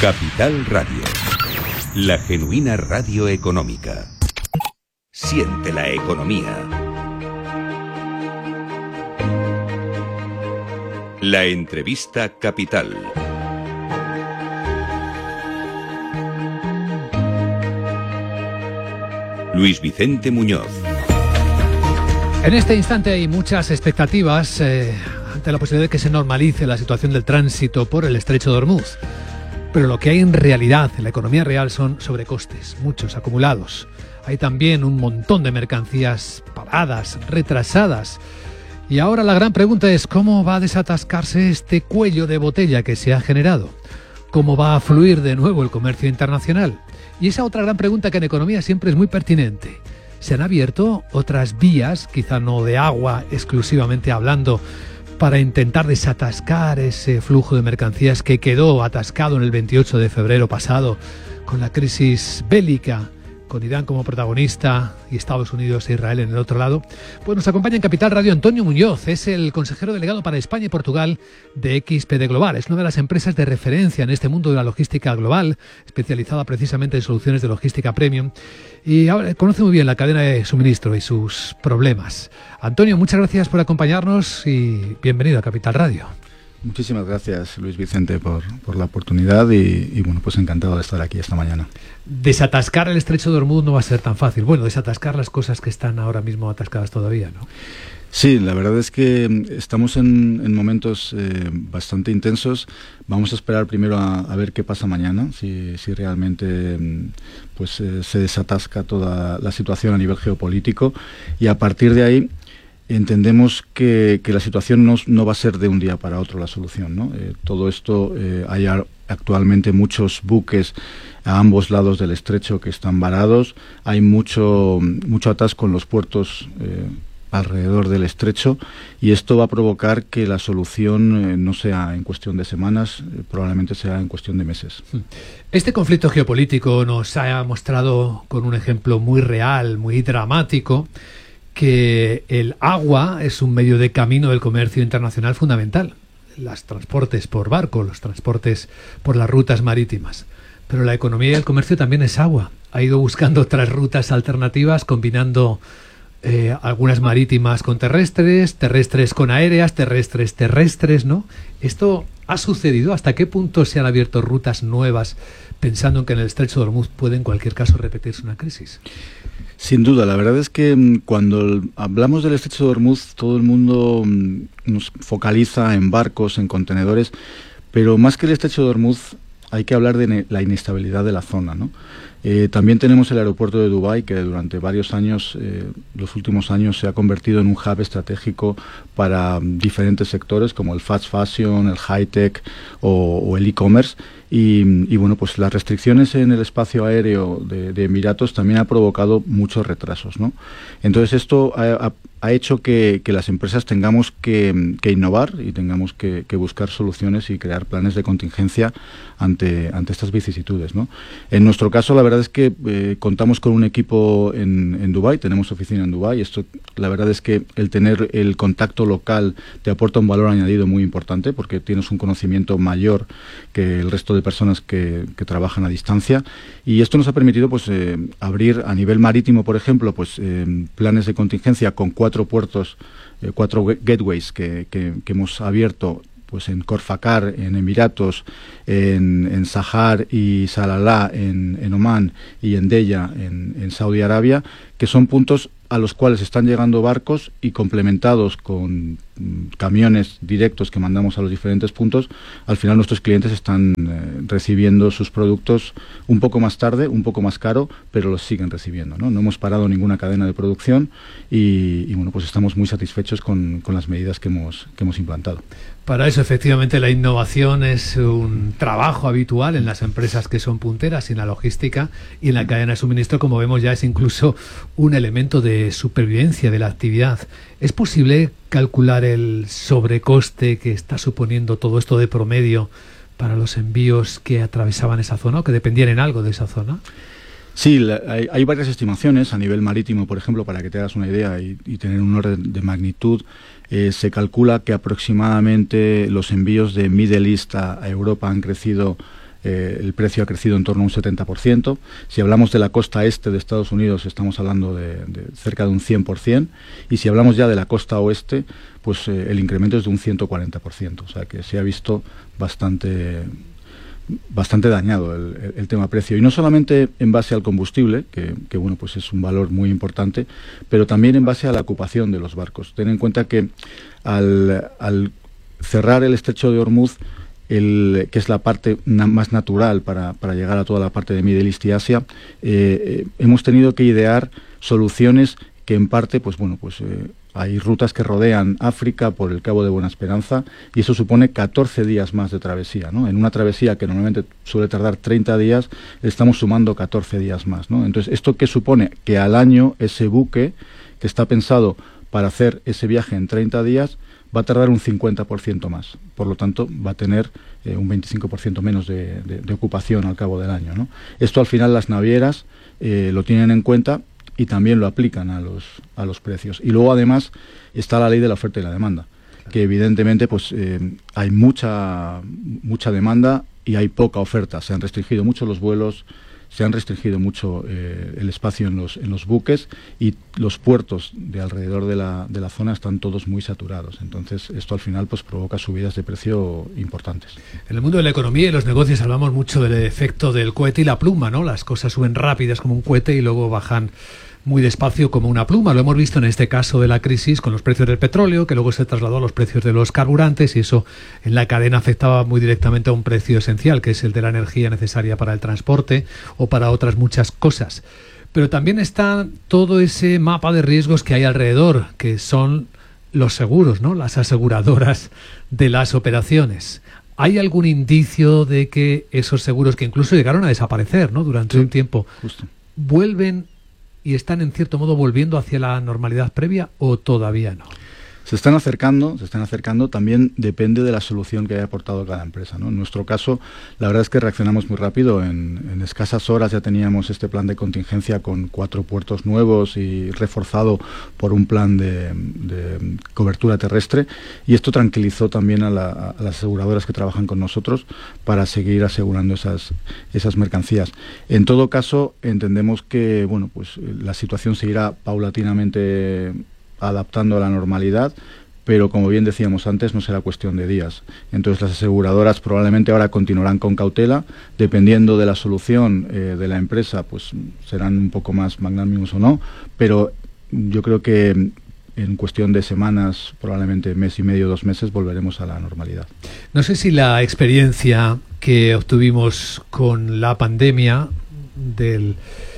Capital Radio, la genuina radio económica. Siente la economía. La entrevista Capital. Luis Vicente Muñoz. En este instante hay muchas expectativas ante la posibilidad de que se normalice la situación del tránsito por el estrecho de Ormuz. Pero lo que hay en realidad, en la economía real, son sobrecostes, muchos acumulados. Hay también un montón de mercancías paradas, retrasadas. Y ahora la gran pregunta es ¿cómo va a desatascarse este cuello de botella que se ha generado? ¿Cómo va a fluir de nuevo el comercio internacional? Y esa otra gran pregunta que en economía siempre es muy pertinente. ¿Se han abierto otras vías, quizá no de agua exclusivamente hablando, para intentar desatascar ese flujo de mercancías que quedó atascado en el 28 de febrero pasado con la crisis bélica, con Irán como protagonista y Estados Unidos e Israel en el otro lado? Pues nos acompaña en Capital Radio Antonio Muñoz, es el consejero delegado para España y Portugal de XPD Global. Es una de las empresas de referencia en este mundo de la logística global, especializada precisamente en soluciones de logística premium, y ahora conoce muy bien la cadena de suministro y sus problemas. Antonio, muchas gracias por acompañarnos y bienvenido a Capital Radio. Muchísimas gracias, Luis Vicente, por la oportunidad y bueno, pues encantado de estar aquí esta mañana. Desatascar el estrecho de Ormuz no va a ser tan fácil. Bueno, desatascar las cosas que están ahora mismo atascadas todavía, ¿no? Sí, la verdad es que estamos en momentos bastante intensos. Vamos a esperar primero a ver qué pasa mañana, si realmente se desatasca toda la situación a nivel geopolítico, y a partir de ahí entendemos que la situación no va a ser de un día para otro la solución, ¿no? Todo esto, hay actualmente muchos buques a ambos lados del estrecho que están varados, hay mucho atasco en los puertos alrededor del estrecho, y esto va a provocar que la solución no sea en cuestión de semanas, probablemente sea en cuestión de meses. Este conflicto geopolítico nos ha mostrado con un ejemplo muy real, muy dramático, que el agua es un medio de camino del comercio internacional fundamental. Los transportes por barco, los transportes por las rutas marítimas. Pero la economía y el comercio también es agua. Ha ido buscando otras rutas alternativas, combinando algunas marítimas con terrestres, terrestres con aéreas, terrestres, ¿no? Esto ha sucedido. ¿Hasta qué punto se han abierto rutas nuevas pensando en que en el estrecho de Ormuz puede en cualquier caso repetirse una crisis? Sin duda, la verdad es que cuando hablamos del estrecho de Ormuz, todo el mundo nos focaliza en barcos, en contenedores, pero más que el estrecho de Ormuz hay que hablar de la inestabilidad de la zona, ¿no? También tenemos el aeropuerto de Dubái, que durante varios años, los últimos años, se ha convertido en un hub estratégico para diferentes sectores como el fast fashion, el high tech o el e-commerce. Y bueno, pues las restricciones en el espacio aéreo de Emiratos también ha provocado muchos retrasos, ¿no? Entonces esto ha hecho que las empresas tengamos que innovar y tengamos que buscar soluciones y crear planes de contingencia ante estas vicisitudes, ¿no? En nuestro caso, la verdad es que contamos con un equipo en Dubái, tenemos oficina en Dubái. Esto, la verdad es que el tener el contacto local te aporta un valor añadido muy importante, porque tienes un conocimiento mayor que el resto de personas que trabajan a distancia, y esto nos ha permitido pues abrir a nivel marítimo, por ejemplo, pues planes de contingencia con 4 puertos, 4 gateways que hemos abierto pues en Corfacar, en Emiratos, en Sahar y Salalah en Omán, y en Deya en Saudi Arabia, que son puntos a los cuales están llegando barcos, y complementados con camiones directos que mandamos a los diferentes puntos, al final nuestros clientes están recibiendo sus productos un poco más tarde, un poco más caro, pero los siguen recibiendo, ¿no? No hemos parado ninguna cadena de producción y bueno, pues estamos muy satisfechos con las medidas que hemos implantado. Para eso, efectivamente, la innovación es un trabajo habitual en las empresas que son punteras en la logística y en la cadena de suministro, como vemos ya es incluso un elemento de supervivencia de la actividad. ¿Es posible calcular el sobrecoste que está suponiendo todo esto de promedio para los envíos que atravesaban esa zona o que dependían en algo de esa zona? Sí, hay varias estimaciones a nivel marítimo, por ejemplo, para que te hagas una idea y tener un orden de magnitud. Se calcula que aproximadamente los envíos de Middle East a Europa han crecido el precio ha crecido en torno a un 70%. Si hablamos de la costa este de Estados Unidos, estamos hablando de cerca de un 100%. Y si hablamos ya de la costa oeste, pues el incremento es de un 140%. O sea que se ha visto bastante dañado el tema precio, y no solamente en base al combustible, que bueno, pues es un valor muy importante, pero también en base a la ocupación de los barcos. Ten en cuenta que al cerrar el estrecho de Hormuz, que es la parte más natural para llegar a toda la parte de Middle East y Asia, hemos tenido que idear soluciones que en parte, pues bueno, hay rutas que rodean África por el Cabo de Buena Esperanza, y eso supone 14 días más de travesía, ¿no? En una travesía que normalmente suele tardar 30 días, estamos sumando 14 días más, ¿no? Entonces, ¿esto qué supone? Que al año ese buque, que está pensado para hacer ese viaje en 30 días, va a tardar un 50% más. Por lo tanto, va a tener un 25% menos de ocupación al cabo del año, ¿no? Esto al final las navieras lo tienen en cuenta y también lo aplican a los precios. Y luego además está la ley de la oferta y la demanda, que evidentemente pues hay mucha demanda y hay poca oferta. Se han restringido mucho los vuelos, se han restringido mucho el espacio en los buques, y los puertos de alrededor de la zona están todos muy saturados. Entonces esto al final pues provoca subidas de precio importantes. En el mundo de la economía y los negocios hablamos mucho del efecto del cohete y la pluma, ¿no? Las cosas suben rápidas como un cohete y luego bajan muy despacio como una pluma. Lo hemos visto en este caso de la crisis con los precios del petróleo, que luego se trasladó a los precios de los carburantes, y eso en la cadena afectaba muy directamente a un precio esencial, que es el de la energía necesaria para el transporte o para otras muchas cosas. Pero también está todo ese mapa de riesgos que hay alrededor, que son los seguros, ¿no? Las aseguradoras de las operaciones. ¿Hay algún indicio de que esos seguros, que incluso llegaron a desaparecer, ¿no?, durante un tiempo, justo, vuelven y están en cierto modo volviendo hacia la normalidad previa, o todavía no? Se están acercando, también depende de la solución que haya aportado cada empresa, ¿no? En nuestro caso, la verdad es que reaccionamos muy rápido. En escasas horas ya teníamos este plan de contingencia con 4 puertos nuevos y reforzado por un plan de cobertura terrestre, y esto tranquilizó también a las aseguradoras que trabajan con nosotros para seguir asegurando esas mercancías. En todo caso, entendemos que bueno, pues la situación se irá paulatinamente adaptando a la normalidad, pero como bien decíamos antes, no será cuestión de días. Entonces las aseguradoras probablemente ahora continuarán con cautela, dependiendo de la solución de la empresa, pues serán un poco más magnánimos o no, pero yo creo que en cuestión de semanas, probablemente mes y medio, 2 meses, volveremos a la normalidad. No sé si la experiencia que obtuvimos con la pandemia del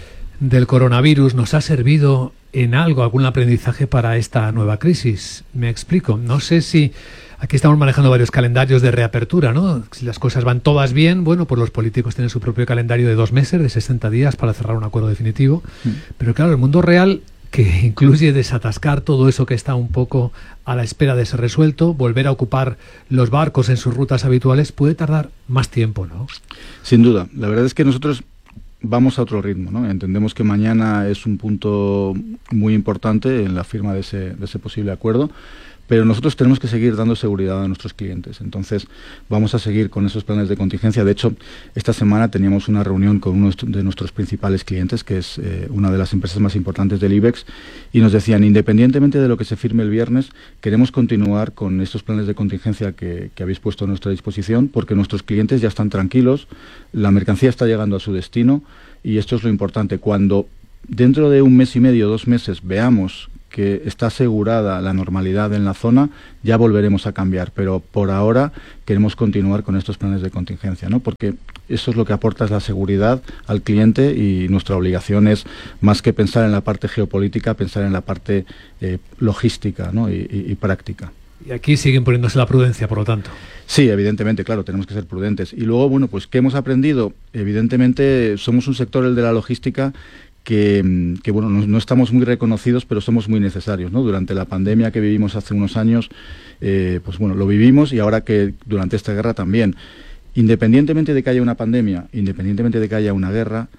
coronavirus nos ha servido en algo, algún aprendizaje para esta nueva crisis. Me explico. No sé si aquí estamos manejando varios calendarios de reapertura, ¿no? Si las cosas van todas bien, bueno, pues los políticos tienen su propio calendario de 2 meses, de 60 días para cerrar un acuerdo definitivo. Pero claro, el mundo real, que incluye desatascar todo eso que está un poco a la espera de ser resuelto, volver a ocupar los barcos en sus rutas habituales, puede tardar más tiempo, ¿no? Sin duda. La verdad es que nosotros vamos a otro ritmo, ¿no? Entendemos que mañana es un punto muy importante en la firma de ese posible acuerdo, pero nosotros tenemos que seguir dando seguridad a nuestros clientes. Entonces vamos a seguir con esos planes de contingencia. De hecho, esta semana teníamos una reunión con uno de nuestros principales clientes, que es una de las empresas más importantes del IBEX, y nos decían, independientemente de lo que se firme el viernes, queremos continuar con estos planes de contingencia que habéis puesto a nuestra disposición, porque nuestros clientes ya están tranquilos, la mercancía está llegando a su destino, y esto es lo importante. Cuando dentro de 1 mes y medio, 2 meses, veamos que está asegurada la normalidad en la zona, ya volveremos a cambiar, pero por ahora queremos continuar con estos planes de contingencia, ¿no? Porque eso es lo que aporta, es la seguridad al cliente, y nuestra obligación es, más que pensar en la parte geopolítica, pensar en la parte logística, ¿no? y práctica. Y aquí siguen poniéndose la prudencia, por lo tanto. Sí, evidentemente, claro, tenemos que ser prudentes. Y luego, bueno, pues ¿qué hemos aprendido? Evidentemente somos un sector, el de la logística, que bueno, no estamos muy reconocidos, pero somos muy necesarios, ¿no? Durante la pandemia que vivimos hace unos años, pues bueno, lo vivimos, y ahora que durante esta guerra también. Independientemente de que haya una pandemia, independientemente de que haya una guerra,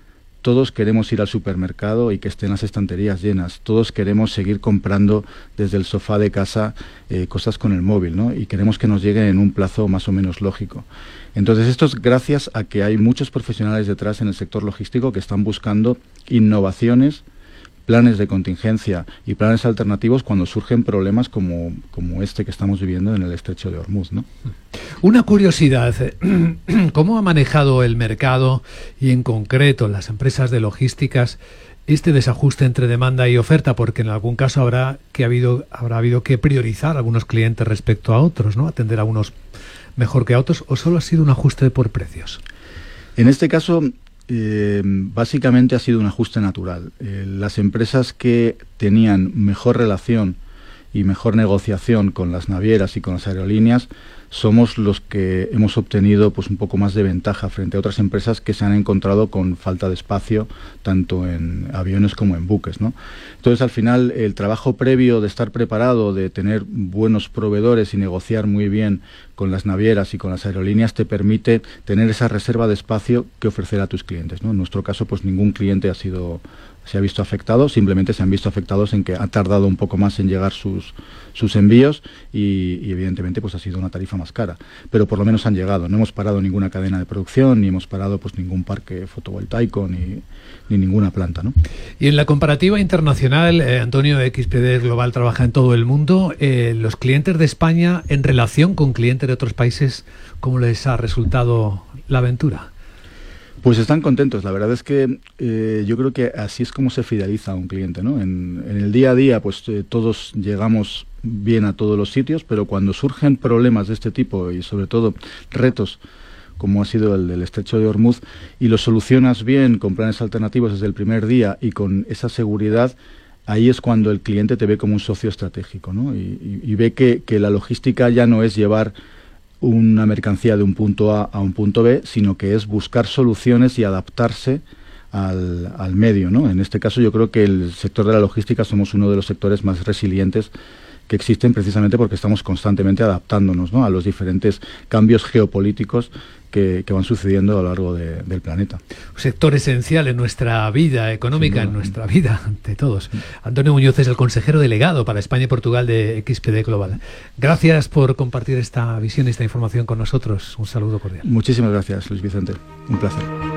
todos queremos ir al supermercado y que estén las estanterías llenas. Todos queremos seguir comprando desde el sofá de casa cosas con el móvil, ¿no? Y queremos que nos lleguen en un plazo más o menos lógico. Entonces, esto es gracias a que hay muchos profesionales detrás en el sector logístico que están buscando innovaciones, planes de contingencia y planes alternativos cuando surgen problemas como este que estamos viviendo en el estrecho de Hormuz, ¿no? Una curiosidad, ¿cómo ha manejado el mercado y en concreto las empresas de logísticas este desajuste entre demanda y oferta? Porque en algún caso habrá habido que priorizar a algunos clientes respecto a otros, ¿no? Atender a unos mejor que a otros, ¿o solo ha sido un ajuste por precios? En este caso, básicamente ha sido un ajuste natural. Las empresas que tenían mejor relación y mejor negociación con las navieras y con las aerolíneas somos los que hemos obtenido pues un poco más de ventaja frente a otras empresas que se han encontrado con falta de espacio tanto en aviones como en buques, ¿no? Entonces, al final, el trabajo previo de estar preparado, de tener buenos proveedores y negociar muy bien con las navieras y con las aerolíneas te permite tener esa reserva de espacio que ofrecer a tus clientes, ¿no? En nuestro caso, pues ningún cliente se ha visto afectado, simplemente se han visto afectados en que ha tardado un poco más en llegar sus envíos y evidentemente pues ha sido una tarifa más cara, pero por lo menos han llegado. No hemos parado ninguna cadena de producción, ni hemos parado pues ningún parque fotovoltaico, ni ninguna planta, ¿no? Y en la comparativa internacional, Antonio, XPD Global trabaja en todo el mundo. Los clientes de España, en relación con clientes de otros países, ¿cómo les ha resultado la aventura? Pues están contentos. La verdad es que yo creo que así es como se fideliza a un cliente, ¿no? En el día a día, pues todos llegamos bien a todos los sitios, pero cuando surgen problemas de este tipo y sobre todo retos como ha sido el del estrecho de Hormuz, y los solucionas bien con planes alternativos desde el primer día y con esa seguridad, ahí es cuando el cliente te ve como un socio estratégico, ¿no? Y ve que la logística ya no es llevar una mercancía de un punto A a un punto B, sino que es buscar soluciones y adaptarse al medio, ¿no? En este caso yo creo que el sector de la logística somos uno de los sectores más resilientes que existen, precisamente porque estamos constantemente adaptándonos, ¿no?, a los diferentes cambios geopolíticos que van sucediendo a lo largo del planeta. Un sector esencial en nuestra vida económica, en nuestra vida de todos. Antonio Muñoz es el consejero delegado para España y Portugal de XPD Global. Gracias por compartir esta visión y esta información con nosotros. Un saludo cordial. Muchísimas gracias, Luis Vicente. Un placer.